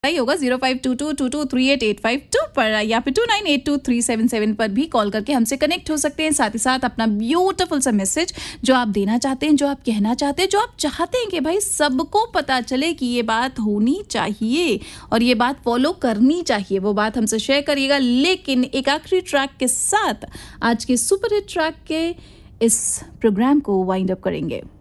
ही होगा 0522223882 पर या फिर 29823777 पर भी कॉल करके हमसे कनेक्ट हो सकते हैं। साथ ही साथ अपना ब्यूटीफुल सा मैसेज जो आप देना चाहते हैं, जो आप कहना चाहते हैं, जो आप चाहते हैं कि भाई सबको पता चले कि ये बात होनी चाहिए और ये बात फॉलो करनी चाहिए, वो बात हमसे शेयर करिएगा। लेकिन एक आखिरी ट्रैक के साथ आज के सुपर हिट ट्रैक के इस प्रोग्राम को वाइंड अप करेंगे।